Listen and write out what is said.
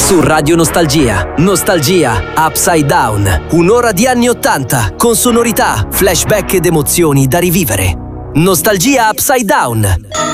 Su Radio Nostalgia. Nostalgia Upside Down. Un'ora di anni '80 con sonorità, flashback ed emozioni da rivivere. Nostalgia Upside Down.